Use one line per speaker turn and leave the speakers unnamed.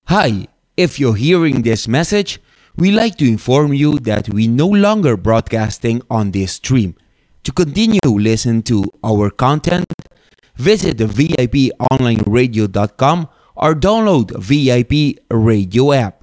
Hi, if you're hearing this message, we like to inform you that we no longer broadcasting on this stream. To continue listen to our content, visit the VIPonlineradio.com or download VIP Radio app.